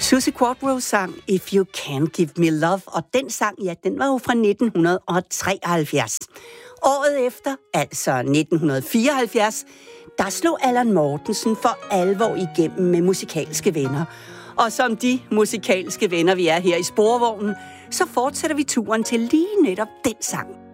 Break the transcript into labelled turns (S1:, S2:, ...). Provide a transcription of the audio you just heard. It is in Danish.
S1: Suzi Quatro sang If You Can't Give Me Love, og den sang, ja, den var jo fra 1973. Året efter, altså 1974, der slog Allan Mortensen for alvor igennem med Musikalske Venner. Og som de musikalske venner, vi er her i Sporvognen, så fortsætter vi turen til lige netop den sang.